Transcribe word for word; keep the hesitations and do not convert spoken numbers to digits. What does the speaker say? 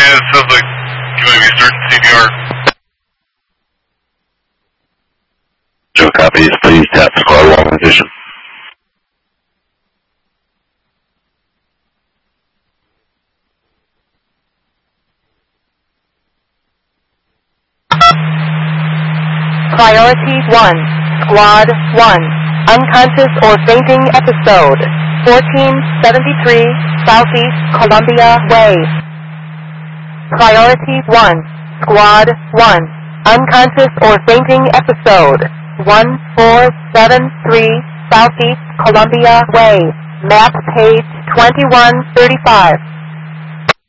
Yeah, it sounds like you might be starting C P R. Joe copies, please tap squad one position. Priority one, Squad one, unconscious or fainting episode, fourteen seventy-three Southeast Columbia Way. Priority one, Squad one, unconscious or fainting episode, one four seven three Southeast Columbia Way, map page twenty-one thirty-five.